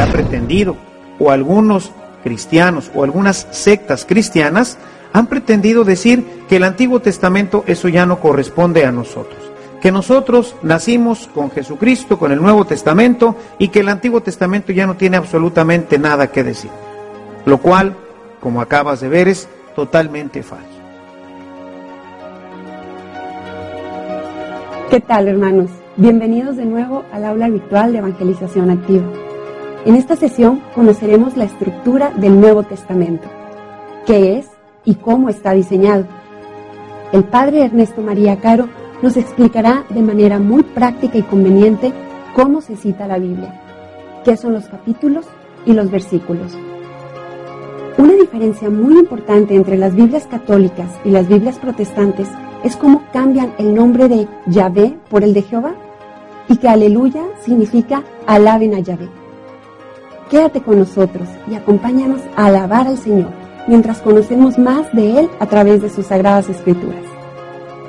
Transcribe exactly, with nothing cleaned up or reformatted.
ha pretendido, o algunos cristianos o algunas sectas cristianas han pretendido decir que el Antiguo Testamento eso ya no corresponde a nosotros, que nosotros nacimos con Jesucristo, con el Nuevo Testamento, y que el Antiguo Testamento ya no tiene absolutamente nada que decir, lo cual, como acabas de ver, es totalmente falso. ¿Qué tal, hermanos? Bienvenidos de nuevo al aula virtual de Evangelización Activa. En esta sesión conoceremos la estructura del Nuevo Testamento, qué es y cómo está diseñado. El padre Ernesto María Caro nos explicará de manera muy práctica y conveniente cómo se cita la Biblia, qué son los capítulos y los versículos. Una diferencia muy importante entre las Biblias católicas y las Biblias protestantes es cómo cambian el nombre de Yahvé por el de Jehová, y que aleluya significa alaben a Yahvé. Quédate con nosotros y acompáñanos a alabar al Señor, mientras conocemos más de Él a través de sus sagradas escrituras.